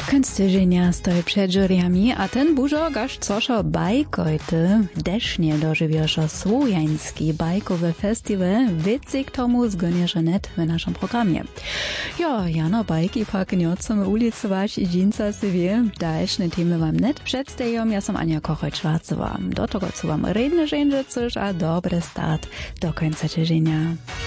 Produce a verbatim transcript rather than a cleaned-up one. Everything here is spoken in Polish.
Koniec tydzienia stoi przed juryami, a ten bużo gaż coszo bajkojty desznie dożywioszo słowiański bajkowy festiwal wiecie k tomu zgonieszo net w naszym programie. Jo, jano bajki pak nie chcemy ulicować i dżinca se wie, dalszne temy wam net przedstawiam, ja som Ania Kochoj-Schwarzowa. Do tego co wam redne żędzie coś, a dobry start do końca tydzienia.